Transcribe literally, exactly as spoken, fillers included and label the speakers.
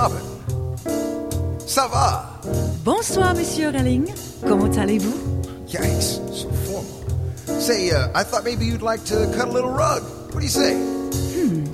Speaker 1: Robin. Ça va?
Speaker 2: Bonsoir, Monsieur Relling. Comment allez-vous?
Speaker 1: Yikes, so formal. Say, uh, I thought maybe you'd like to cut a little rug. What do you say?